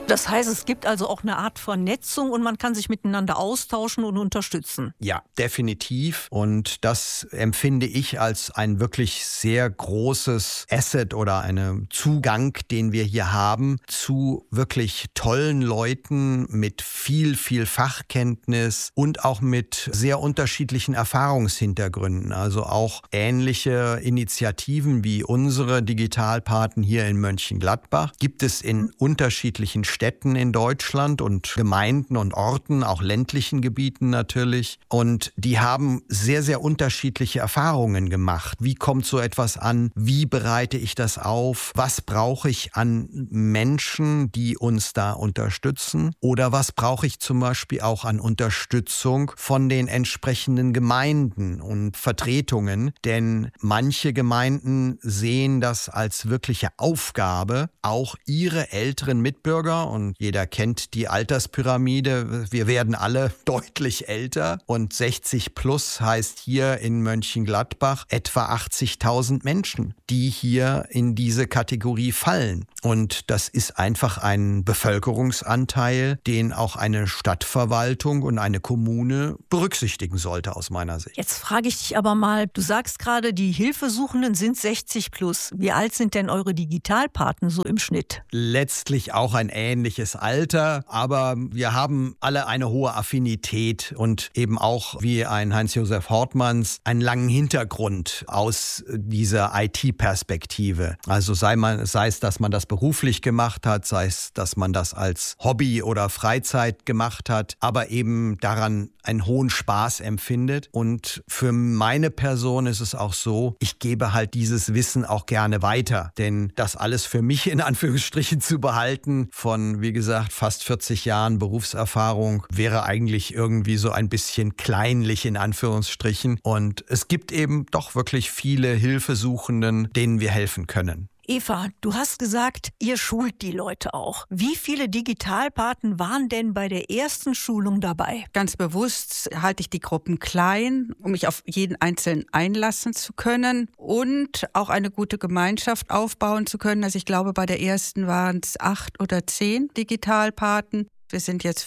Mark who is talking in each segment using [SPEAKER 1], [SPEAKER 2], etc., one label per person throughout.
[SPEAKER 1] Das heißt, es gibt also auch eine Art Vernetzung und man kann sich miteinander austauschen und unterstützen.
[SPEAKER 2] Ja, definitiv. Und das empfinde ich als ein wirklich sehr großes Asset oder einen Zugang, den wir hier haben zu wirklich tollen Leuten mit viel, viel Fachkenntnis und auch mit sehr unterschiedlichen Erfahrungshintergründen. Also auch ähnliche Initiativen wie unsere Digitalpaten hier in Mönchengladbach gibt es in unterschiedlichen Städten in Deutschland und Gemeinden und Orten, auch ländlichen Gebieten natürlich. Und die haben sehr, sehr unterschiedliche Erfahrungen gemacht. Wie kommt so etwas an? Wie bereite ich das auf? Was brauche ich an Menschen, die uns da unterstützen? Oder was brauche ich zum Beispiel auch an Unterstützung von den entsprechenden Gemeinden und Vertretungen? Denn manche Gemeinden sehen das als wirkliche Aufgabe, auch ihre älteren Mitbürger, und jeder kennt die Alterspyramide, wir werden alle deutlich älter, und 60 plus heißt hier in Mönchengladbach etwa 80.000 Menschen, die hier in diese Kategorie fallen. Und das ist einfach ein Bevölkerungsanteil, den auch eine Stadtverwaltung und eine Kommune berücksichtigen sollte aus meiner Sicht.
[SPEAKER 1] Jetzt frage ich dich aber mal, du sagst gerade, die Hilfesuchenden sind 60 plus. Wie alt sind denn eure Digitalpaten so im Schnitt?
[SPEAKER 2] Letztlich auch ein ähnliches Alter, aber wir haben alle eine hohe Affinität und eben auch wie ein Heinz-Josef Hortmanns einen langen Hintergrund aus dieser IT-Perspektive. Also sei es, dass man das beruflich gemacht hat, sei es, dass man das als Hobby oder Freizeit gemacht hat, aber eben daran einen hohen Spaß empfindet. Und für meine Person ist es auch so, ich gebe halt dieses Wissen auch gerne weiter, denn das alles für mich in Anführungsstrichen zu behalten von, wie gesagt, fast 40 Jahren Berufserfahrung wäre eigentlich irgendwie so ein bisschen kleinlich in Anführungsstrichen. Und es gibt eben doch wirklich viele Hilfesuchenden, denen wir helfen können.
[SPEAKER 1] Eva, du hast gesagt, ihr schult die Leute auch. Wie viele Digitalpaten waren denn bei der ersten Schulung dabei?
[SPEAKER 3] Ganz bewusst halte ich die Gruppen klein, um mich auf jeden Einzelnen einlassen zu können und auch eine gute Gemeinschaft aufbauen zu können. Also ich glaube, bei der ersten waren es 8 oder 10 Digitalpaten. Wir sind jetzt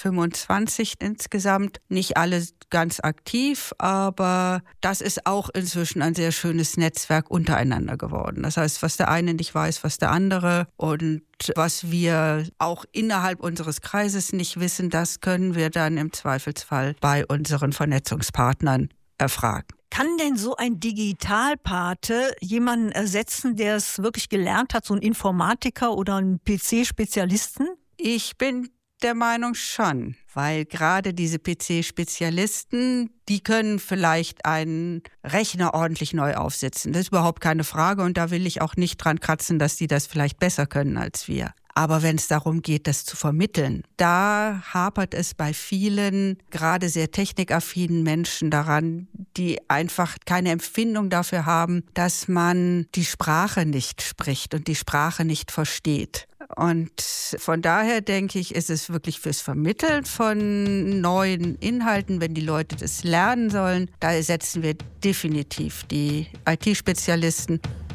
[SPEAKER 3] 25 insgesamt, nicht alle ganz aktiv, aber das ist auch inzwischen ein sehr schönes Netzwerk untereinander geworden. Das heißt, was der eine nicht weiß, was der andere, und was wir auch innerhalb unseres Kreises nicht wissen, das können wir dann im Zweifelsfall bei unseren Vernetzungspartnern erfragen.
[SPEAKER 1] Kann denn so ein Digitalpate jemanden ersetzen, der es wirklich gelernt hat, so ein Informatiker oder ein PC-Spezialisten?
[SPEAKER 3] Ich bin der Meinung schon, weil gerade diese PC-Spezialisten, die können vielleicht einen Rechner ordentlich neu aufsetzen. Das ist überhaupt keine Frage und da will ich auch nicht dran kratzen, dass die das vielleicht besser können als wir. Aber wenn es darum geht, das zu vermitteln, da hapert es bei vielen, gerade sehr technikaffinen Menschen daran, die einfach keine Empfindung dafür haben, dass man die Sprache nicht spricht und die Sprache nicht versteht. Und von daher denke ich, ist es wirklich fürs Vermitteln von neuen Inhalten, wenn die Leute das lernen sollen, da setzen wir definitiv die IT-Spezialisten